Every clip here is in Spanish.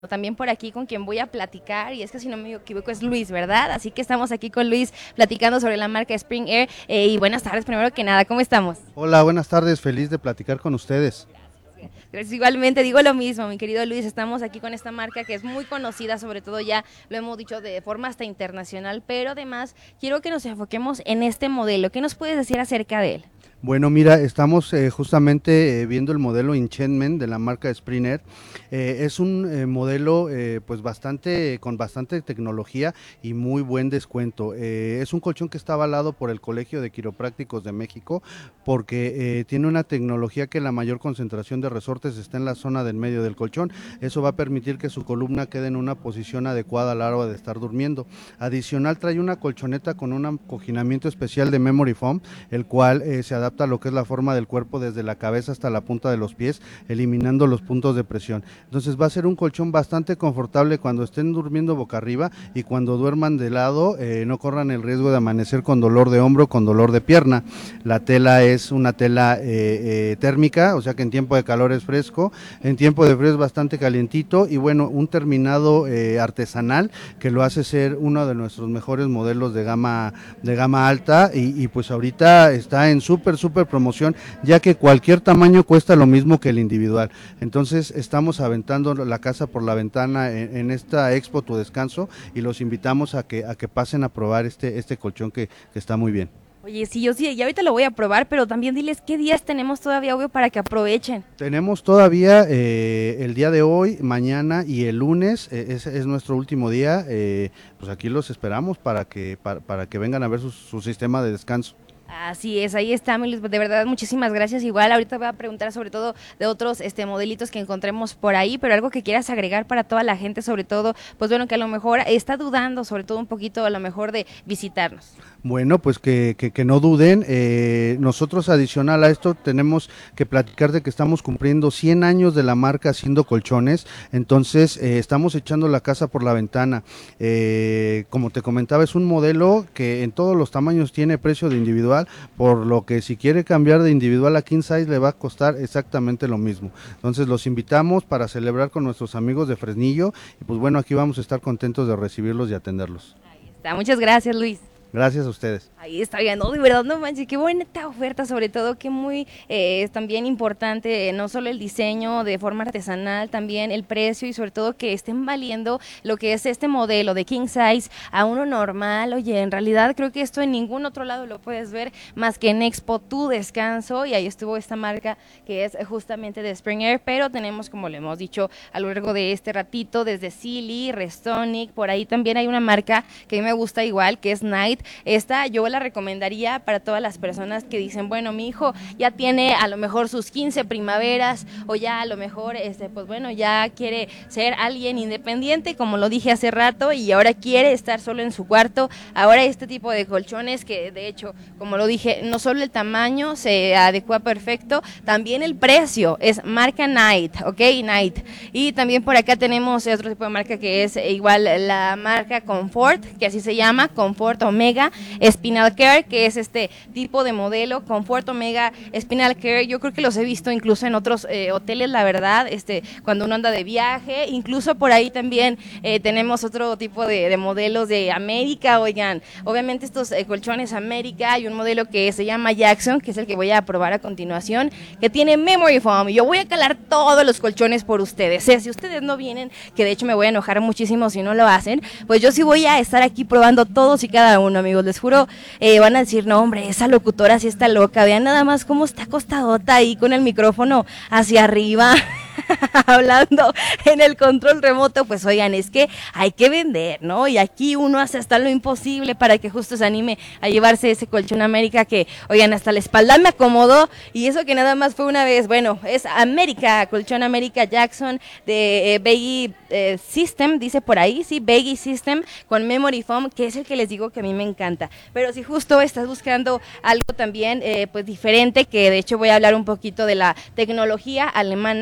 También por aquí con quien voy a platicar, y es que si no me equivoco es Luis, ¿verdad? Así que estamos aquí con Luis platicando sobre la marca Spring Air. Y buenas tardes, primero que nada, ¿cómo estamos? Hola, buenas tardes, feliz de platicar con ustedes. Gracias, igualmente, digo lo mismo, mi querido Luis, estamos aquí con esta marca que es muy conocida, sobre todo ya lo hemos dicho de forma hasta internacional, pero además quiero que nos enfoquemos en este modelo. ¿Qué nos puedes decir acerca de él? Bueno, mira, estamos justamente viendo el modelo Enchantment de la marca Springer. Es un modelo pues bastante con bastante tecnología y muy buen descuento. Es un colchón que está avalado por el Colegio de Quiroprácticos de México porque tiene una tecnología que la mayor concentración de resortes está en la zona del medio del colchón. Eso va a permitir que su columna quede en una posición adecuada a la hora de estar durmiendo. Adicional, trae una colchoneta con un acoginamiento especial de Memory Foam, el cual se adapta a lo que es la forma del cuerpo desde la cabeza hasta la punta de los pies, eliminando los puntos de presión. Entonces va a ser un colchón bastante confortable cuando estén durmiendo boca arriba, y cuando duerman de lado no corran el riesgo de amanecer con dolor de hombro, con dolor de pierna. La tela es una tela térmica, o sea que en tiempo de calor es fresco, en tiempo de frío es bastante calientito, y bueno, un terminado artesanal que lo hace ser uno de nuestros mejores modelos de gama alta, y pues ahorita está en súper promoción, ya que cualquier tamaño cuesta lo mismo que el individual. Entonces estamos aventando la casa por la ventana en esta Expo Tu Descanso, y los invitamos a que pasen a probar este colchón que está muy bien. Oye, sí, yo sí, y ahorita lo voy a probar, pero también diles qué días tenemos todavía, obvio, para que aprovechen. Tenemos todavía el día de hoy, mañana y el lunes, es nuestro último día. Pues aquí los esperamos para que vengan a ver su sistema de descanso. Así es, ahí está, Milis, de verdad, muchísimas gracias. Igual, ahorita voy a preguntar sobre todo de otros modelitos que encontremos por ahí, pero algo que quieras agregar para toda la gente, sobre todo, pues bueno, que a lo mejor está dudando, sobre todo un poquito, a lo mejor de visitarnos. Bueno, pues que no duden. Nosotros, adicional a esto, tenemos que platicar de que estamos cumpliendo 100 años de la marca haciendo colchones. Entonces estamos echando la casa por la ventana. Como te comentaba, es un modelo que en todos los tamaños tiene precio de individual, por lo que si quiere cambiar de individual a king size le va a costar exactamente lo mismo. Entonces los invitamos para celebrar con nuestros amigos de Fresnillo, y pues bueno, aquí vamos a estar contentos de recibirlos y atenderlos. Ahí está, muchas gracias, Luis. Gracias a ustedes. Ahí está bien, no, de verdad, no manches, qué bonita oferta, sobre todo que muy también importante, no solo el diseño de forma artesanal, también el precio, y sobre todo que estén valiendo lo que es este modelo de king size a uno normal. Oye, en realidad creo que esto en ningún otro lado lo puedes ver más que en Expo Tu Descanso, y ahí estuvo esta marca que es justamente de Spring Air, pero tenemos, como le hemos dicho a lo largo de este ratito, desde Sealy, Restonic, por ahí también hay una marca que a mí me gusta igual, que es Night. Esta yo la recomendaría para todas las personas que dicen, bueno, mi hijo ya tiene a lo mejor sus 15 primaveras, o ya a lo mejor, pues bueno, ya quiere ser alguien independiente, como lo dije hace rato, y ahora quiere estar solo en su cuarto. Ahora este tipo de colchones que, de hecho, como lo dije, no solo el tamaño se adecua perfecto, también el precio es marca Night, ¿ok? Night. Y también por acá tenemos otro tipo de marca que es igual la marca Comfort, que así se llama, Comfort Omega Spinal Care, que es este tipo de modelo, Comfort Omega Spinal Care. Yo creo que los he visto incluso en otros hoteles, la verdad, cuando uno anda de viaje. Incluso por ahí también tenemos otro tipo de modelos de América. Oigan, obviamente estos colchones América, hay un modelo que se llama Jackson, que es el que voy a probar a continuación, que tiene Memory Foam. Yo voy a calar todos los colchones por ustedes. Si ustedes no vienen, que de hecho me voy a enojar muchísimo si no lo hacen, pues yo sí voy a estar aquí probando todos y cada uno, amigos, les juro. Van a decir, no hombre, esa locutora sí está loca, vean nada más cómo está acostadota ahí con el micrófono hacia arriba hablando en el control remoto. Pues oigan, es que hay que vender, ¿no? Y aquí uno hace hasta lo imposible para que justo se anime a llevarse ese colchón América que, oigan, hasta la espalda me acomodó, y eso que nada más fue una vez. Bueno, es América, colchón América Jackson de Baggy System, dice por ahí, sí, Baggy System con Memory Foam, que es el que les digo que a mí me encanta. Pero si justo estás buscando algo también pues diferente, que de hecho voy a hablar un poquito de la tecnología alemana que más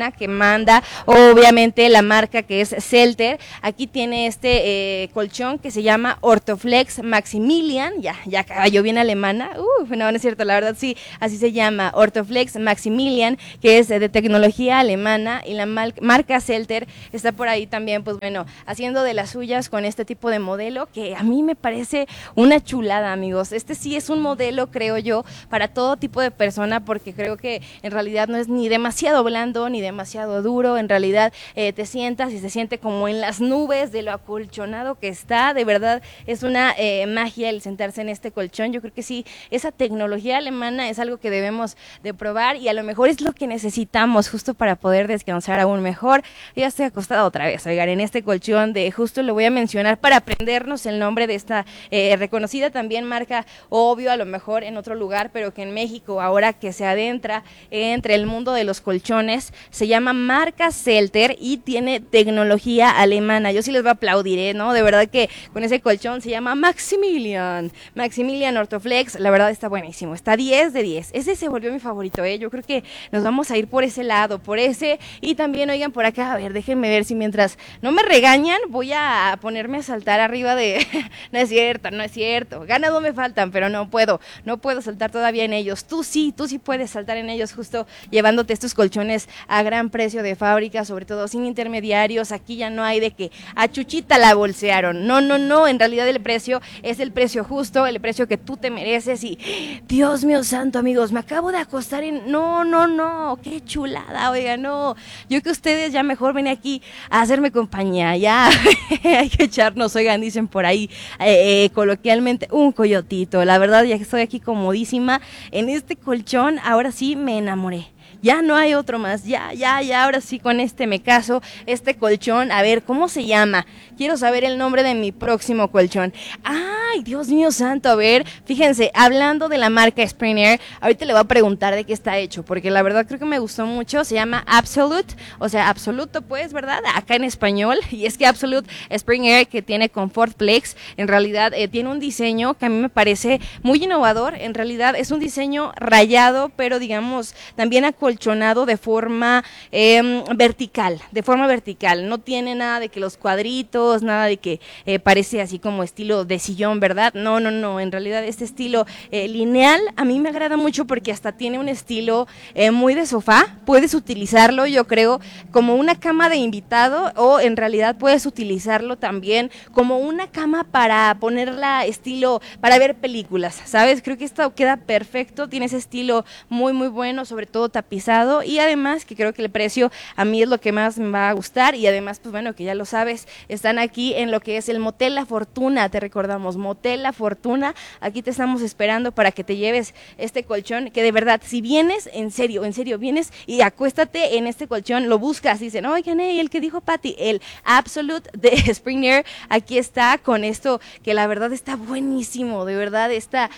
Panda, obviamente la marca que es Celter. Aquí tiene este colchón que se llama Orthoflex Maximilian, ya cayó bien alemana, no es cierto, la verdad sí, así se llama, Orthoflex Maximilian, que es de tecnología alemana, y la marca Celter está por ahí también, pues bueno, haciendo de las suyas con este tipo de modelo, que a mí me parece una chulada, amigos. Este sí es un modelo, creo yo, para todo tipo de persona, porque creo que en realidad no es ni demasiado blando, ni demasiado duro, en realidad te sientas y se siente como en las nubes de lo acolchonado que está, de verdad es una magia el sentarse en este colchón. Yo creo que sí, esa tecnología alemana es algo que debemos de probar, y a lo mejor es lo que necesitamos justo para poder descansar aún mejor. Ya estoy acostada otra vez, oigan, en este colchón de, justo lo voy a mencionar para aprendernos el nombre de esta reconocida también marca, obvio, a lo mejor en otro lugar, pero que en México, ahora que se adentra entre el mundo de los colchones, se llama marca Celter y tiene tecnología alemana. Yo sí les voy a aplaudir, ¿no? De verdad que con ese colchón se llama Maximilian Orthoflex, la verdad está buenísimo, está 10 de 10. Ese se volvió mi favorito, yo creo que nos vamos a ir por ese lado, por ese, y también, oigan, por acá, a ver, déjenme ver si mientras no me regañan, voy a ponerme a saltar arriba de, no es cierto, ganas no me faltan, pero no puedo saltar todavía en ellos. Tú sí puedes saltar en ellos, justo llevándote estos colchones a gran precio de fábrica, sobre todo sin intermediarios. Aquí ya no hay de que a Chuchita la bolsearon, no, en realidad el precio es el precio justo, el precio que tú te mereces. Y Dios mío santo, amigos, me acabo de acostar en, no, qué chulada, oiga, no, yo que ustedes ya mejor ven aquí a hacerme compañía, ya hay que echarnos, oigan, dicen por ahí coloquialmente, un coyotito. La verdad, ya que estoy aquí comodísima en este colchón, ahora sí me enamoré. Ya no hay otro más, ya, ahora sí con este me caso, este colchón, a ver, ¿cómo se llama? Quiero saber el nombre de mi próximo colchón. Ay, Dios mío santo, a ver, fíjense, hablando de la marca Springer, ahorita le voy a preguntar de qué está hecho, porque la verdad creo que me gustó mucho, se llama Absolute, o sea, absoluto pues, ¿verdad? Acá en español, y es que Absolute Springer, que tiene Comfort Flex, en realidad tiene un diseño que a mí me parece muy innovador. En realidad es un diseño rayado, pero digamos, también acolchonado de forma vertical, no tiene nada de que los cuadritos, nada de que parece así como estilo de sillón, ¿verdad? No, en realidad este estilo lineal a mí me agrada mucho, porque hasta tiene un estilo muy de sofá. Puedes utilizarlo, yo creo, como una cama de invitado, o en realidad puedes utilizarlo también como una cama para ponerla estilo para ver películas, ¿sabes? Creo que esto queda perfecto, tiene ese estilo muy bueno, sobre todo tapizado, y además que creo que el precio a mí es lo que más me va a gustar. Y además, pues bueno, que ya lo sabes, están aquí en lo que es el Motel La Fortuna, te recordamos, Motel La Fortuna, aquí te estamos esperando para que te lleves este colchón, que de verdad, si vienes, en serio, vienes y acuéstate en este colchón, lo buscas, dicen, oigan, el que dijo Patty, el Absolute de Springer, aquí está con esto, que la verdad está buenísimo, de verdad, esta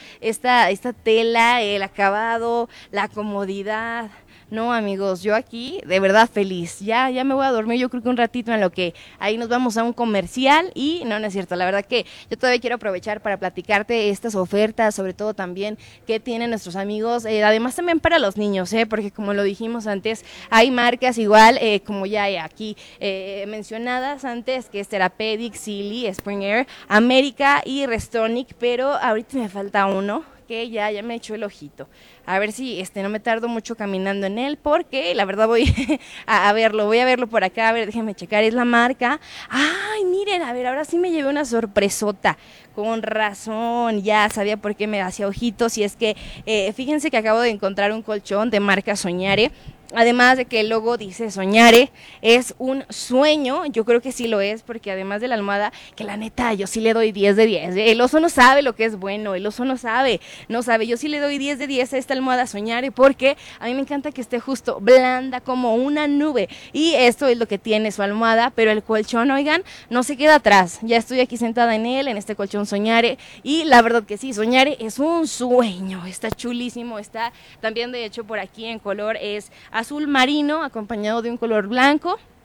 tela, el acabado, la comodidad. No, amigos, yo aquí de verdad feliz. Ya me voy a dormir, yo creo que un ratito, en lo que ahí nos vamos a un comercial. Y no es cierto, la verdad que yo todavía quiero aprovechar para platicarte estas ofertas, sobre todo también que tienen nuestros amigos, además también para los niños, porque como lo dijimos antes, hay marcas igual, como ya aquí mencionadas antes, que es Therapeutic, Sealy, Springer, América y Restonic, pero ahorita me falta uno que ya me echó el ojito. A ver si no me tardo mucho caminando en él, porque la verdad voy a verlo, por acá, a ver, déjenme checar, es la marca. Ay, miren, a ver, ahora sí me llevé una sorpresota. Con razón, ya sabía por qué me hacía ojitos, y es que fíjense que acabo de encontrar un colchón de marca Soñare. Además de que el logo dice Soñare, es un sueño, yo creo que sí lo es, porque además de la almohada, que la neta, yo sí le doy 10 de 10, el oso no sabe lo que es bueno, el oso no sabe, yo sí le doy 10 de 10 a esta almohada Soñare, porque a mí me encanta que esté justo blanda como una nube, y esto es lo que tiene su almohada, pero el colchón, oigan, no se queda atrás, ya estoy aquí sentada en él, en este colchón Soñare, y la verdad que sí, Soñare es un sueño, está chulísimo, está también de hecho por aquí en color es azul marino acompañado de un color blanco.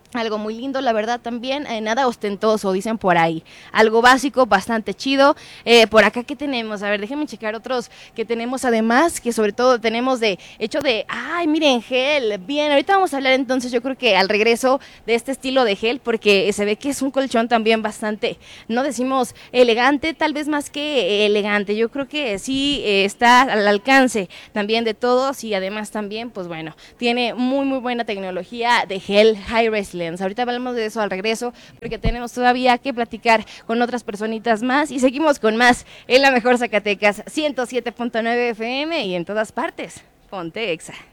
Algo muy lindo, la verdad, también, nada ostentoso, dicen por ahí. Algo básico, bastante chido. Por acá, ¿qué tenemos? A ver, déjenme checar otros que tenemos además, que sobre todo tenemos ay, miren, gel. Bien, ahorita vamos a hablar entonces, yo creo que al regreso de este estilo de gel, porque se ve que es un colchón también bastante, no decimos elegante, tal vez más que elegante. Yo creo que sí está al alcance también de todos y además también, pues bueno, tiene muy, muy buena tecnología de gel High Resilience. Ahorita hablamos de eso al regreso, porque tenemos todavía que platicar con otras personitas más y seguimos con más en La Mejor Zacatecas 107.9 FM y en todas partes. Ponte Exa.